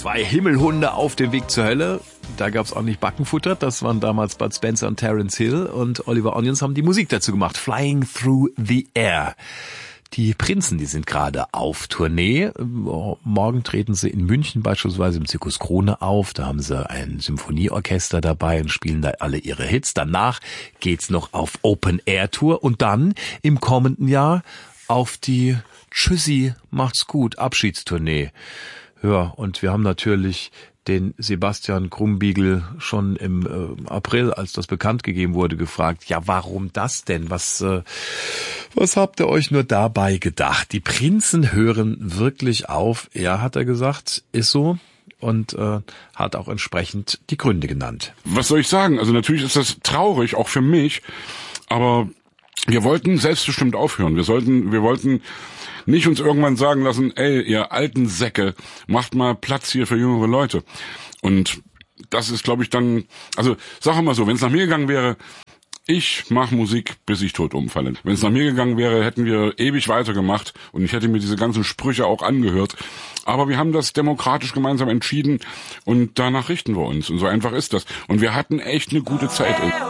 Zwei Himmelhunde auf dem Weg zur Hölle. Da gab's auch nicht Backenfutter. Das waren damals Bud Spencer und Terence Hill. Und Oliver Onions haben die Musik dazu gemacht. Flying Through the Air. Die Prinzen, die sind gerade auf Tournee. Morgen treten sie in München beispielsweise im Zirkus Krone auf. Da haben sie ein Symphonieorchester dabei und spielen da alle ihre Hits. Danach geht's noch auf Open-Air-Tour und dann im kommenden Jahr auf die Tschüssi, macht's gut, Abschiedstournee. Ja, und wir haben natürlich den Sebastian Krumbiegel schon im April, als das bekannt gegeben wurde, gefragt, ja, warum das denn? Was habt ihr euch nur dabei gedacht? Die Prinzen hören wirklich auf. Ja, hat er gesagt, ist so. Und hat auch entsprechend die Gründe genannt. Was soll ich sagen? Also natürlich ist das traurig, auch für mich. Aber wir wollten selbstbestimmt aufhören. Wir wollten nicht uns irgendwann sagen lassen, ey, ihr alten Säcke, macht mal Platz hier für jüngere Leute. Und das ist, glaube ich, dann, also sag mal so, wenn es nach mir gegangen wäre, ich mache Musik, bis ich tot umfalle. Wenn es nach mir gegangen wäre, hätten wir ewig weitergemacht und ich hätte mir diese ganzen Sprüche auch angehört. Aber wir haben das demokratisch gemeinsam entschieden und danach richten wir uns. Und so einfach ist das. Und wir hatten echt eine gute Zeit.